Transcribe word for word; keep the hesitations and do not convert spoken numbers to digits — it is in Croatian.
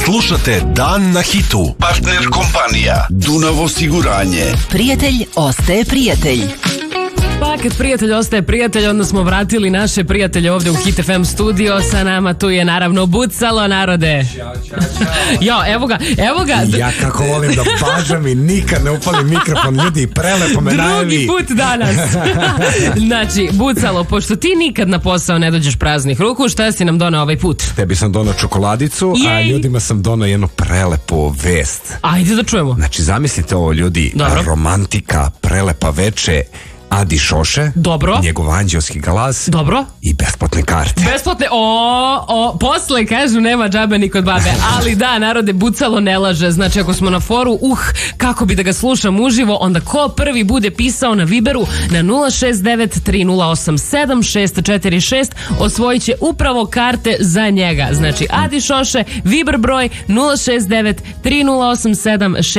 Slušate Dan na hitu. Partner kompanija Dunav osiguranje. Prijatelj ostaje prijatelj. Pa kad prijatelj ostaje prijatelj, onda smo vratili naše prijatelje ovde u Hit F M studio. Sa nama tu je naravno Bucalo, narode. Ćao, čao, čao. Jo, evo ga, evo ga. Ja kako volim da bažam i nikad ne upalim mikrofon, ljudi, prelepo me najavi. Drugi put danas. Znači, Bucalo, pošto ti nikad na posao ne dođeš praznih ruku, šta si nam donao ovaj put? Tebi sam donao čokoladicu, Jej. a ljudima sam donao jednu prelepu vest. Ajde da čujemo. Znači, zamislite ovo, ljudi, Dobro. romantika, prelepa veče, Adi Šoše, Dobro. njegov anđelski glas Dobro. i besplatne karte. Besplatne, o, o, posle kažu nema džabe ni kod babe, ali da, narode, Bucalo ne laže, znači ako smo na foru, uh, kako bi da ga slušam uživo, onda ko prvi bude pisao na Viberu na nula šest devet tri nula osam sedam šest četiri šest, osvojit će upravo karte za njega, znači Adi Šoše, Viber broj nula šest devet tri nula osam sedam šest